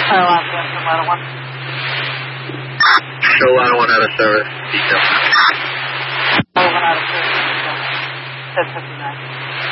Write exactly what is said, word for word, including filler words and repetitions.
Airline Samson, ladder one. Show ladder one out of service. Detail. Ladder one out of service. ten fifty-nine.